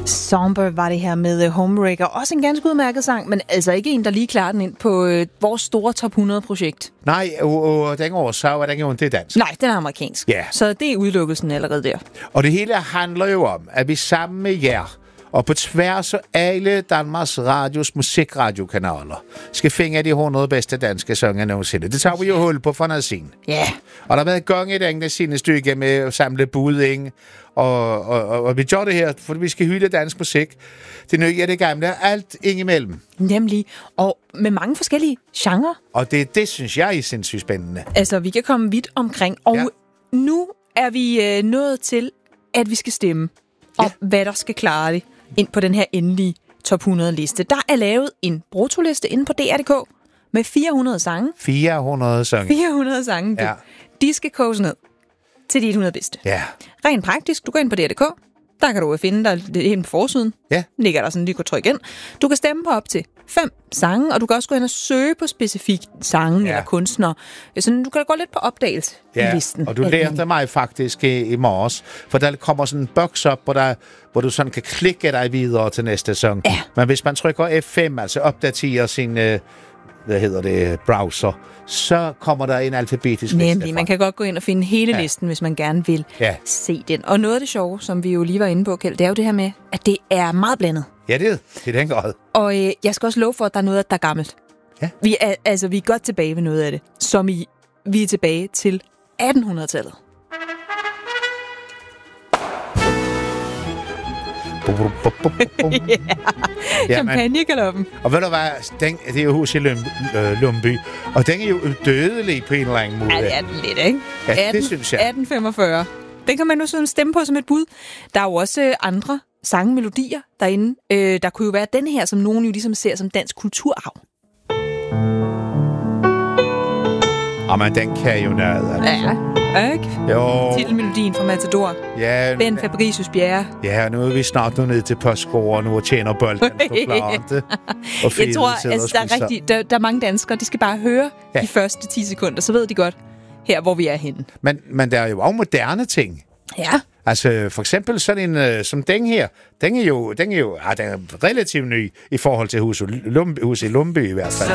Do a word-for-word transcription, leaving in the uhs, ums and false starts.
Somber var det her med Homewrecker. Også en ganske udmærket sang, men altså ikke en, der lige klarer den ind på øh, vores store top hundrede-projekt. Nej, og, og den årsag er den jo ikke dansk. Nej, den er amerikansk. Ja. Så det er udelukkelsen allerede der. Og det hele handler jo om, at vi sammen med jer, og på tværs af alle Danmarks Radios musikradiokanaler, skal finde de hundrede bedste danske sange nogensinde. Det tager vi jo hul på for noget sin. Ja. Yeah. Og der har været gang i den sine stykke med at samle bud ind. Og, og, og, og vi gør det her, for vi skal hylde dansk musik. Det nye er det gamle, alt indimellem. Nemlig. Og med mange forskellige genrer. Og det, det synes jeg er sindssygt spændende. Altså, vi kan komme vidt omkring. Og ja. Nu er vi øh, nået til, at vi skal stemme om, ja. hvad der skal klare det ind på den her endelige top hundrede-liste. Der er lavet en brutoliste inde på D R punktum d k med fire hundrede sange. fire hundrede sange. fire hundrede sange. Ja. De skal koges ned til de hundrede bedste. Ja. Rent praktisk, du går ind på D R punktum d k. Der kan du finde dig inde på forsiden. Ja. Ligger der sådan, lige kan trykke ind. Du kan stemme på op til fem sange, og du kan også gå ind og søge på specifikke sange ja. eller kunstnere. Så du kan gå lidt på opdagelse ja. i listen. Og du lærte mig faktisk i, i morges, for der kommer sådan en boks op, hvor, der, hvor du sådan kan klikke dig videre til næste sang. Ja. Men hvis man trykker F fem, altså opdaterer sin øh, hvad hedder det, browser, så kommer der en alfabetisk liste. Nemlig, man kan godt gå ind og finde hele ja. listen, hvis man gerne vil ja. se den. Og noget af det sjove, som vi jo lige var inde på, Kjeld, det er jo det her med, at det er meget blandet. Ja, det er det. Det er den. Og øh, jeg skal også love for, at der er noget, der er gammelt. Ja. Vi er, altså, vi er godt tilbage ved noget af det, som i, vi er tilbage til attenhundredetallet. ja, champagnegaloppen. Og ved du hvad, den, det er jo hus i Lumby, og den er jo udødelig på en eller anden måde. Ja, det er den lidt, ikke? Ja, atten, det synes jeg. atten femogfyrre. Den kan man nu sådan stemme på som et bud. Der er jo også øh, andre sangmelodier derinde. Øh, der kunne jo være den her, som nogen jo ligesom ser som dansk kulturarv. Og men den kan jo noget. Altså. Ja, ikke? Jo. Titelmelodien fra Matador. Ja. Ben Fabricius Bjerre. Ja, nu er vi snart nu ned til postgården nu og tjener bolden på plante. Jeg tror, altså, der, er rigtig, der, der er mange danskere, de skal bare høre ja. de første ti sekunder, så ved de godt her, hvor vi er henne. Men, men der er jo også moderne ting. Ja. Altså for eksempel sådan en uh, som den her, den er jo, den er jo ah, den er relativt ny i forhold til huset Lumby, hus i Lumby i hvert fald.